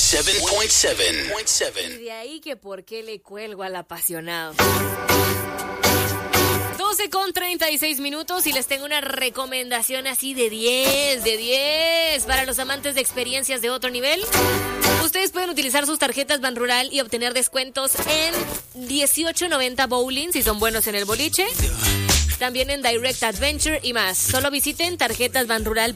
107.7. Y de ahí que por qué le cuelgo al apasionado. 12:36 y les tengo una recomendación así de 10 para los amantes de experiencias de otro nivel. Ustedes pueden utilizar sus tarjetas Banrural y obtener descuentos en 18.90 bowling si son buenos en el boliche. También en Direct Adventure y más. Solo visiten tarjetasbanrural.com.